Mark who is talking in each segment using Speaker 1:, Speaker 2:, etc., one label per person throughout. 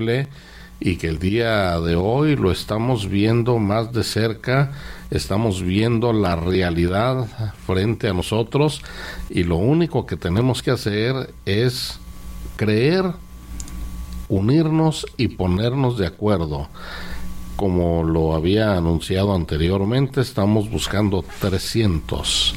Speaker 1: y que el día de hoy lo estamos viendo más de cerca, estamos viendo la realidad frente a nosotros y lo único que tenemos que hacer es creer, unirnos y ponernos de acuerdo. Como lo había anunciado anteriormente, estamos buscando 300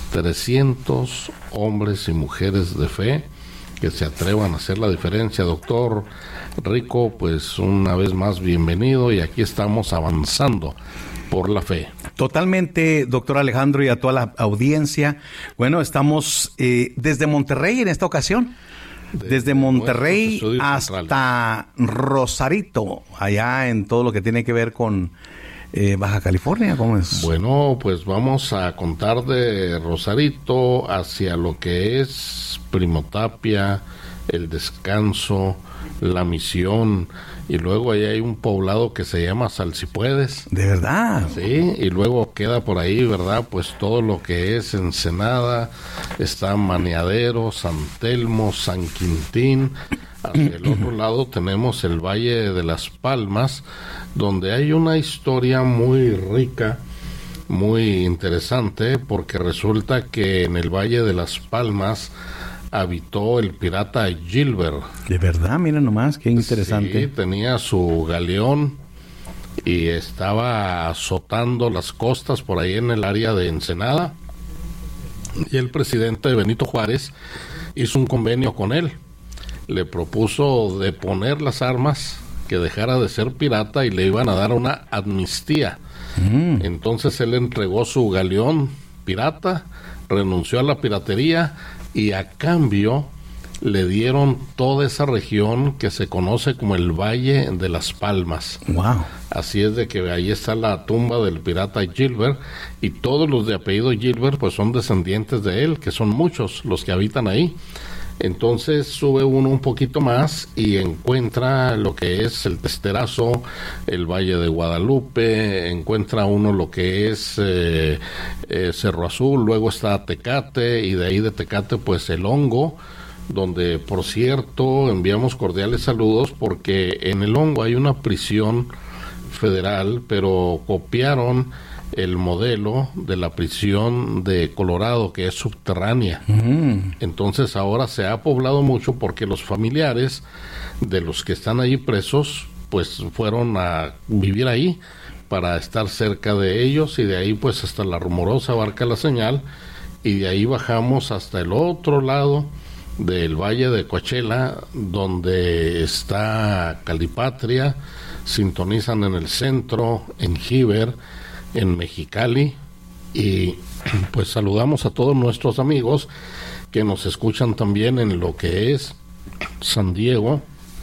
Speaker 1: hombres y mujeres de fe que se atrevan a hacer la diferencia. Doctor Rico, pues una vez más bienvenido, y aquí estamos avanzando por la fe.
Speaker 2: Totalmente, doctor Alejandro, y a toda la audiencia. Bueno, estamos desde Monterrey en esta ocasión. Desde Monterrey hasta Rosarito, allá en todo lo que tiene que ver con Baja California, ¿cómo es?
Speaker 1: Bueno, pues vamos a contar de Rosarito hacia lo que es Primo Tapia, El Descanso, La Misión, y luego ahí hay un poblado que se llama Salsipuedes.
Speaker 2: ¿De verdad?
Speaker 1: Sí, y luego queda por ahí, ¿verdad? Pues todo lo que es Ensenada, está Maniadero, San Telmo, San Quintín. Hacia el otro lado tenemos el Valle de las Palmas, donde hay una historia muy rica, muy interesante, porque resulta que en el Valle de las Palmas habitó el pirata Gilbert.
Speaker 2: De verdad, mira nomás, qué interesante.
Speaker 1: Sí, tenía su galeón y estaba azotando las costas por ahí en el área de Ensenada, y el presidente Benito Juárez hizo un convenio con él. Le propuso deponer las armas, que dejara de ser pirata y le iban a dar una amnistía. Entonces él entregó su galeón pirata, renunció a la piratería y a cambio le dieron toda esa región que se conoce como el Valle de las Palmas.
Speaker 2: Wow.
Speaker 1: Así es de que ahí está la tumba del pirata Gilbert, y todos los de apellido Gilbert pues son descendientes de él, que son muchos los que habitan ahí. Entonces sube uno un poquito más y encuentra lo que es el Testerazo, el Valle de Guadalupe, encuentra uno lo que es Cerro Azul, luego está Tecate, y de ahí de Tecate pues el Hongo, donde por cierto enviamos cordiales saludos, porque en el Hongo hay una prisión federal, pero copiaron el modelo de la prisión de Colorado, que es subterránea. Entonces ahora se ha poblado mucho porque los familiares de los que están allí presos pues fueron a vivir ahí para estar cerca de ellos, y de ahí pues hasta la Rumorosa Barca La Señal, y de ahí bajamos hasta el otro lado del Valle de Coachella, donde está Calipatria, sintonizan en el centro, en Heber, en Mexicali, y pues saludamos a todos nuestros amigos que nos escuchan también en lo que es San Diego,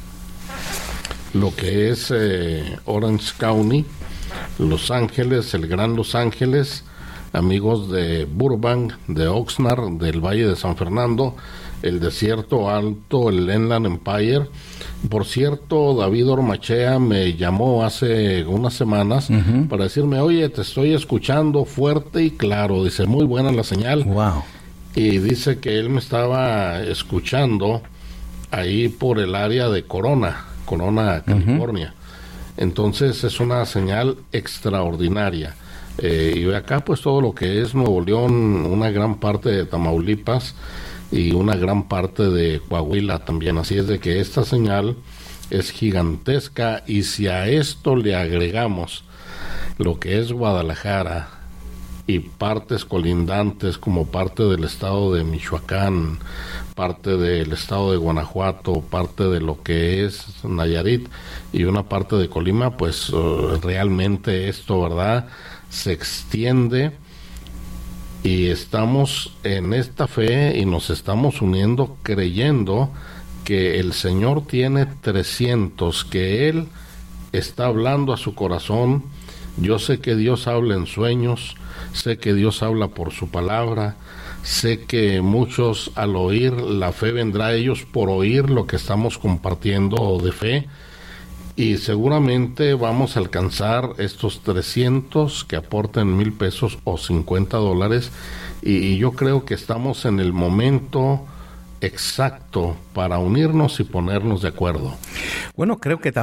Speaker 1: lo que es Orange County, Los Ángeles, el Gran Los Ángeles, amigos de Burbank, de Oxnard, del Valle de San Fernando, el Desierto Alto, el Inland Empire. Por cierto, David Ormachea me llamó hace unas semanas para decirme, oye, te estoy escuchando fuerte y claro, dice, muy buena la señal.
Speaker 2: Wow.
Speaker 1: Y dice que él me estaba escuchando ahí por el área de Corona, California. Entonces es una señal extraordinaria. Y acá pues todo lo que es Nuevo León, una gran parte de Tamaulipas y una gran parte de Coahuila también. Así es de que esta señal es gigantesca, y si a esto le agregamos lo que es Guadalajara y partes colindantes como parte del estado de Michoacán, parte del estado de Guanajuato, parte de lo que es Nayarit y una parte de Colima, pues realmente esto, ¿verdad?, se extiende. Y estamos en esta fe y nos estamos uniendo creyendo que el Señor tiene 300, que Él está hablando a su corazón. Yo sé que Dios habla en sueños, sé que Dios habla por su palabra, sé que muchos al oír la fe vendrá a ellos por oír lo que estamos compartiendo de fe. Y seguramente vamos a alcanzar estos 300 que aporten $1,000 o $50, y yo creo que estamos en el momento exacto para unirnos y ponernos de acuerdo.
Speaker 2: Bueno, creo que